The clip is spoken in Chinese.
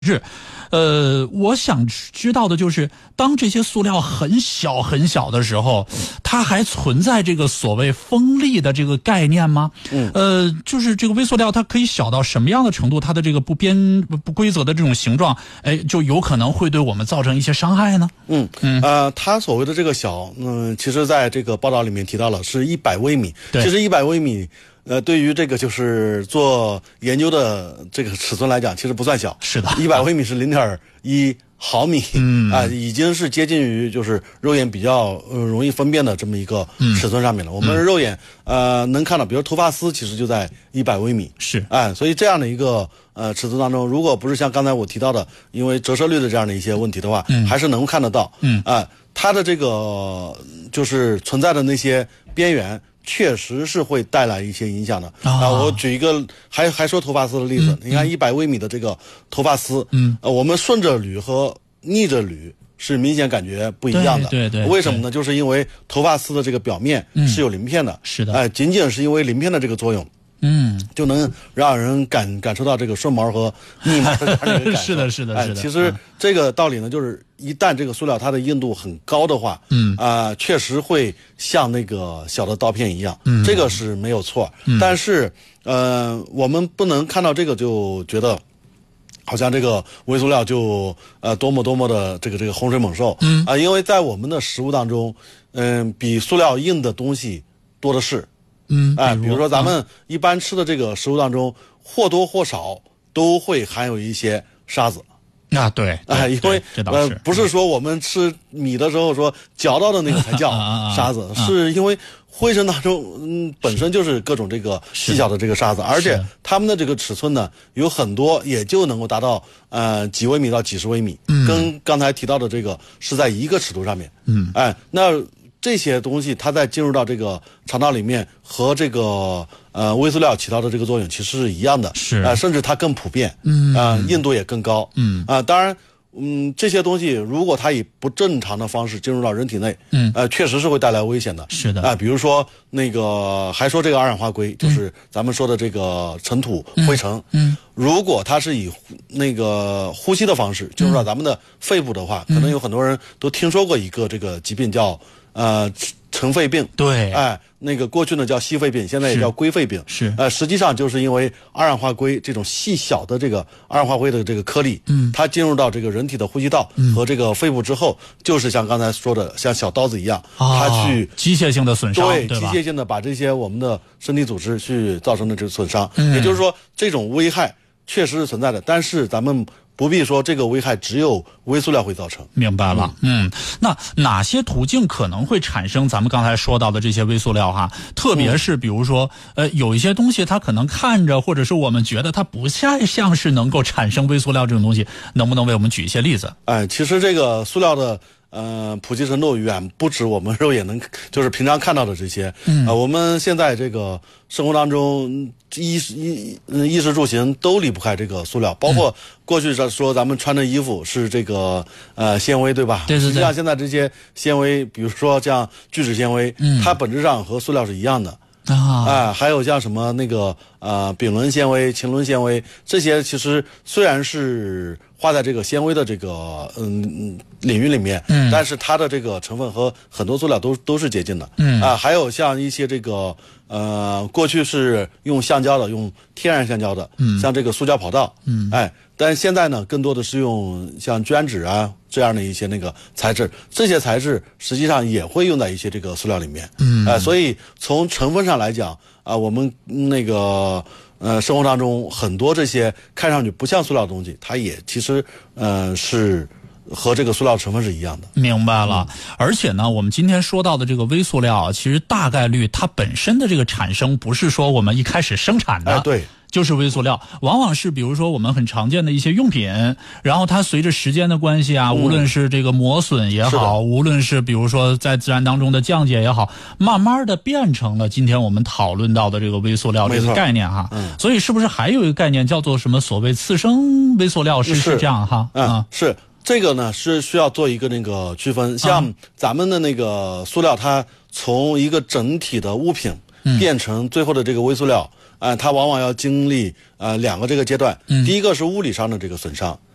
是，我想知道的就是，当这些塑料很小很小的时候，它还存在这个所谓锋利的这个概念吗？就是这个微塑料它可以小到什么样的程度，它的这个不规则的这种形状，就有可能会对我们造成一些伤害呢？ 它所谓的这个小，其实在这个报道里面提到了是100微米， 对， 其实100微米。对于这个就是做研究的这个尺寸来讲，其实不算小。 是的 ，100微米是0.1毫米，已经是接近于就是肉眼比较容易分辨的这么一个尺寸上面了。我们肉眼能看到，比如头发丝其实就在100微米， 是， 所以这样的一个尺寸当中，如果不是像刚才我提到的，因为折射率的这样的一些问题的话，还是能看得到。它的这个就是存在的那些边缘。确实是会带来一些影响的我举一个还说头发丝的例子，你看100微米的这个头发丝，我们顺着捋和逆着捋是明显感觉不一样的。 对， 为什么呢？就是因为头发丝的这个表面是有鳞片的， 是的， 仅仅是因为鳞片的这个作用。就能让人感受到这个顺毛和逆毛的感受。 是的。 其实这个道理呢，就是一旦这个塑料它的硬度很高的话，确实会像那个小的刀片一样，这个是没有错。但是，我们不能看到这个就觉得。好像这个微塑料就多么的这个洪水猛兽，因为在我们的食物当中，比塑料硬的东西多的是。比如说咱们一般吃的这个食物当中，或多或少都会含有一些沙子。 对， 因为不是说我们吃米的时候说嚼到的那个才叫沙子，是因为灰尘当中本身就是各种这个细小的这个沙子，而且它们的这个尺寸呢有很多也就能够达到几微米到几十微米，跟刚才提到的这个是在一个尺度上面。那这些东西它在进入到这个肠道里面和这个微塑料起到的这个作用其实是一样的，甚至它更普遍，硬度也更高。当然这些东西如果它以不正常的方式进入到人体内，确实是会带来危险的。 是的， 比如说那个还说这个二氧化硅，就是咱们说的这个尘土灰尘，如果它是以那个呼吸的方式进入到咱们的肺部的话，可能有很多人都听说过一个这个疾病叫尘肺病。 对， 那个过去呢叫矽肺病，现在也叫硅肺病。 是， 实际上就是因为二氧化硅这种细小的这个二氧化硅的这个颗粒，它进入到这个人体的呼吸道和这个肺部之后，就是像刚才说的，像小刀子一样，它去机械性的损伤， 对，机械性的把这些我们的身体组织去造成的这个损伤。也就是说，这种危害确实是存在的，但是咱们不必说这个危害只有微塑料会造成。 明白了。那哪些途径可能会产生咱们刚才说到的这些微塑料哈？特别是比如说有一些东西它可能看着或者是我们觉得它不像是能够产生微塑料这种东西，能不能为我们举一些例子？ 其实这个塑料的普及程度远不止我们肉眼能就是平常看到的这些。我们现在这个生活当中衣食住行都离不开这个塑料，包括过去说咱们穿的衣服是这个纤维，对吧？ 对。 实际上现在这些纤维，比如说像聚酯纤维，它本质上和塑料是一样的。还有像什么那个丙纶纤维、腈纶纤维，这些其实虽然是划在这个纤维的这个领域里面，但是它的这个成分和很多塑料都是接近的。还有像一些这个过去是用橡胶的，用天然橡胶的，像这个塑胶跑道，但现在呢更多的是用像绢纸这样的一些那个材质，这些材质实际上也会用在一些这个塑料里面。所以从成分上来讲我们那个生活当中很多这些看上去不像塑料的东西，它也其实是和这个塑料成分是一样的。 明白了。而且呢，我们今天说到的这个微塑料其实大概率它本身的这个产生不是说我们一开始生产的， 对， 就是微塑料，往往是比如说我们很常见的一些用品，然后它随着时间的关系无论是这个磨损也好，无论是比如说在自然当中的降解也好，慢慢的变成了今天我们讨论到的这个微塑料这个概念哈。所以是不是还有一个概念叫做什么所谓次生微塑料？是这样哈？ 是。这个呢是需要做一个那个区分，像咱们的那个塑料，它从一个整体的物品变成最后的这个微塑料，它往往要经历2个这个阶段。第一个是物理上的这个损伤，